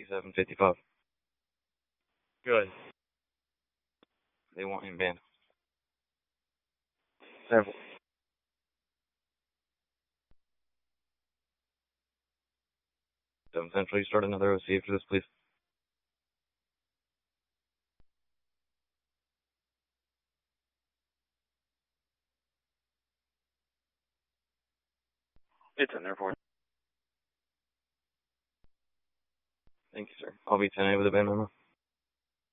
3755. Good. They want him banned. Several. 7 Central, you start another OC after this, please. It's in there for you. Thank you, sir. I'll be 10A with a ban memo.